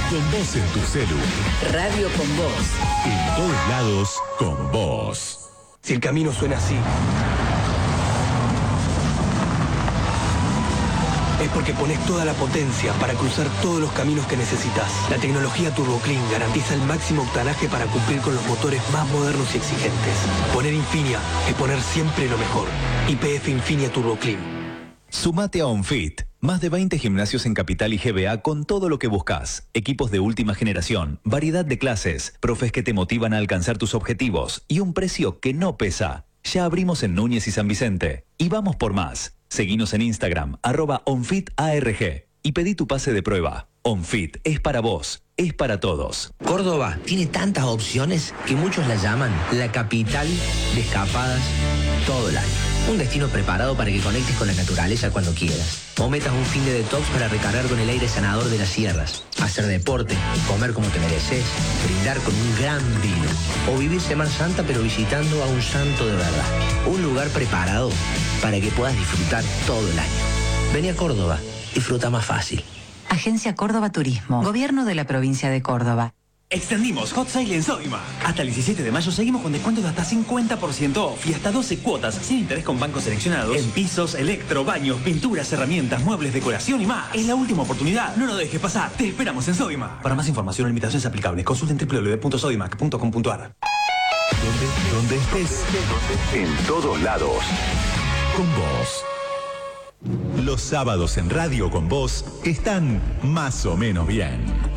Con vos en tu celu. Radio con Vos. En todos lados, con vos. Si el camino suena así, es porque pones toda la potencia para cruzar todos los caminos que necesitas. La tecnología Turbo Clean garantiza el máximo octanaje para cumplir con los motores más modernos y exigentes. Poner Infinia es poner siempre lo mejor. YPF Infinia Turbo Clean. Sumate a OnFit. Más de 20 gimnasios en Capital y GBA con todo lo que buscas. Equipos de última generación, variedad de clases, profes que te motivan a alcanzar tus objetivos y un precio que no pesa. Ya abrimos en Núñez y San Vicente. Y vamos por más. Seguinos en Instagram, @OnFitARG. Y pedí tu pase de prueba. OnFit es para vos, es para todos. Córdoba tiene tantas opciones que muchos la llaman la capital de escapadas todo el año. Un destino preparado para que conectes con la naturaleza cuando quieras. O metas un fin de detox para recargar con el aire sanador de las sierras. Hacer deporte, comer como te mereces, brindar con un gran vino. O vivir Semana Santa pero visitando a un santo de verdad. Un lugar preparado para que puedas disfrutar todo el año. Vení a Córdoba, disfruta más fácil. Agencia Córdoba Turismo. Gobierno de la provincia de Córdoba. Extendimos Hot Sale en Sodimac. Hasta el 17 de mayo seguimos con descuentos de hasta 50% off y hasta 12 cuotas sin interés con bancos seleccionados en pisos, electro, baños, pinturas, herramientas, muebles, decoración y más. Es la última oportunidad. No lo dejes pasar. Te esperamos en Sodimac. Para más información o limitaciones aplicables, consulten www.sodimac.com.ar. Donde estés, en todos lados, con vos. Los sábados en Radio con Vos están más o menos bien.